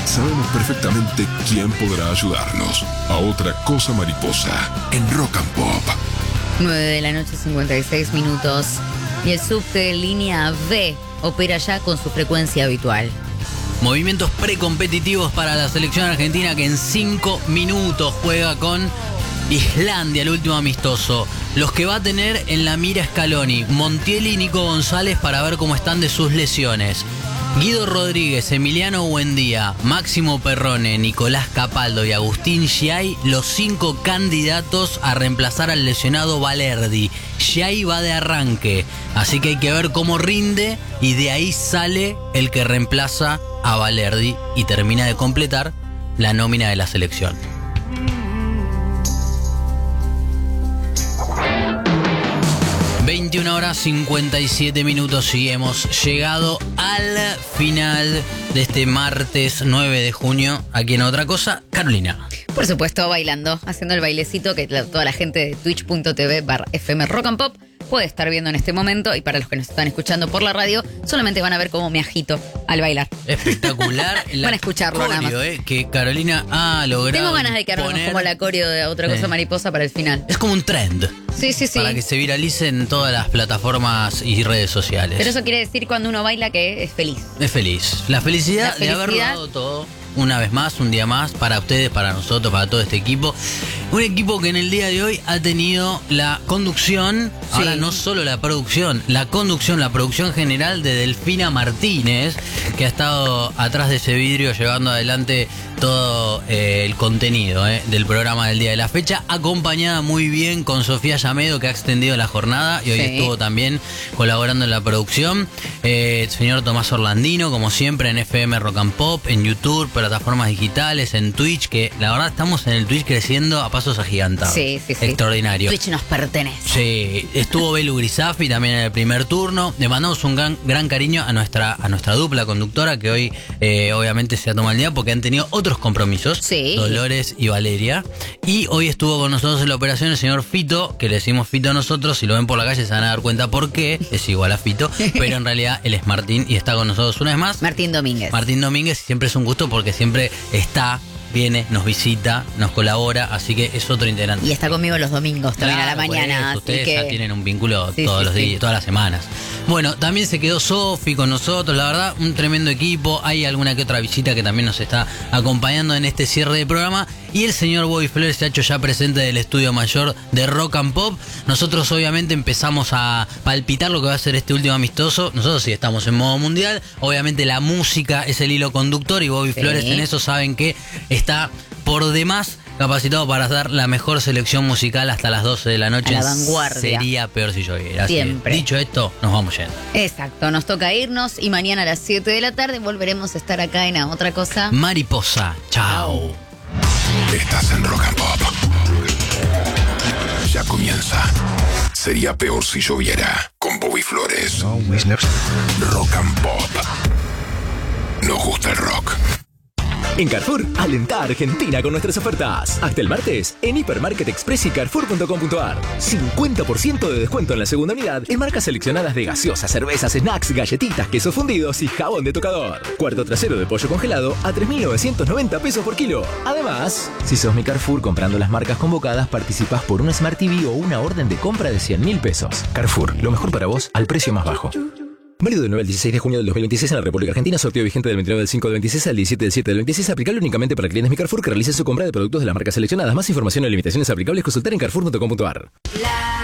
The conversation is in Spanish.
Sabemos perfectamente quién podrá ayudarnos. A otra cosa mariposa en Rock and Pop. 9:56 y el subte línea B opera ya con su frecuencia habitual. Movimientos precompetitivos para la selección argentina que en 5 minutos juega con Islandia, el último amistoso. Los que va a tener en la mira Scaloni, Montiel y Nico González para ver cómo están de sus lesiones. Guido Rodríguez, Emiliano Buendía, Máximo Perrone, Nicolás Capaldo y Agustín Giai, los 5 candidatos a reemplazar al lesionado Valerdi. Giai va de arranque, así que hay que ver cómo rinde y de ahí sale el que reemplaza a Valerdi y termina de completar la nómina de la selección. 21:57 y hemos llegado al final de este martes 9 de junio. Aquí en Otra Cosa, Carolina. Por supuesto, bailando, haciendo el bailecito que toda la gente de twitch.tv/FM Rock and Pop puede estar viendo en este momento, y para los que nos están escuchando por la radio, solamente van a ver cómo me agito al bailar. Espectacular. Van a escucharlo nada más. Que Carolina ha logrado. Tengo ganas de quedarnos como la coreo de Otra Cosa Mariposa para el final. Es como un trend. Sí. Para que se viralice en todas las plataformas y redes sociales. Pero eso quiere decir cuando uno baila que es feliz. Es feliz. La felicidad de haberlo dado todo. Una vez más, un día más, para ustedes, para nosotros, para todo este equipo. Un equipo que en el día de hoy ha tenido la conducción, ahora no solo la producción, la producción general de Delfina Martínez, que ha estado atrás de ese vidrio llevando adelante todo el contenido del programa del día de la fecha, acompañada muy bien con Sofía Llamedo, que ha extendido la jornada y hoy estuvo también colaborando en la producción. El señor Tomás Orlandino, como siempre, en FM Rock and Pop, en YouTube, plataformas digitales, en Twitch, que la verdad estamos en el Twitch creciendo a pasos agigantados. Sí. Extraordinario. Twitch nos pertenece. Sí, estuvo Belu Grisafi también en el primer turno. Le mandamos un gran cariño a nuestra dupla conductora, que hoy obviamente se ha tomado el día porque han tenido otros compromisos. Sí. Dolores y Valeria. Y hoy estuvo con nosotros en la operación el señor Fito, que le decimos Fito a nosotros. Si lo ven por la calle se van a dar cuenta por qué. Es igual a Fito. Pero en realidad él es Martín y está con nosotros una vez más. Martín Domínguez, siempre es un gusto porque siempre está, viene, nos visita, nos colabora, así que es otro integrante. Y está conmigo los domingos también a la mañana. Pues, ustedes que ya tienen un vínculo todos los días, todas las semanas. Bueno, también se quedó Sofi con nosotros, la verdad, un tremendo equipo. Hay alguna que otra visita que también nos está acompañando en este cierre de programa. Y el señor Bobby Flores se ha hecho ya presente del estudio mayor de Rock and Pop. Nosotros obviamente empezamos a palpitar lo que va a ser este último amistoso. Nosotros sí estamos en modo mundial. Obviamente la música es el hilo conductor y Bobby Flores en eso saben que está por demás capacitado para dar la mejor selección musical hasta las 12 de la noche. A la vanguardia. Sería peor si lloviera. Siempre. Dicho esto, nos vamos yendo. Exacto, nos toca irnos y mañana a las 7 de la tarde volveremos a estar acá en A Otra Cosa Mariposa. Chao. Estás en Rock and Pop. Ya comienza. Sería peor si lloviera. Con Bobby Flores. Rock and Pop. Nos gusta el rock. En Carrefour, alentá a Argentina con nuestras ofertas. Hasta el martes, en Hipermarket Express y Carrefour.com.ar. 50% de descuento en la segunda unidad en marcas seleccionadas de gaseosas, cervezas, snacks, galletitas, quesos fundidos y jabón de tocador. Cuarto trasero de pollo congelado a 3.990 pesos por kilo. Además, si sos mi Carrefour comprando las marcas convocadas, participás por una Smart TV o una orden de compra de 100.000 pesos. Carrefour, lo mejor para vos al precio más bajo. Válido del 9 al 16 de junio del 2026 en la República Argentina. Sorteo vigente del 29 del 5 del 26 al 17 del 7 del 26. Aplicable únicamente para clientes Mi Carrefour que realicen su compra de productos de las marcas seleccionadas. Más información y limitaciones aplicables consultar en Carrefour.com.ar.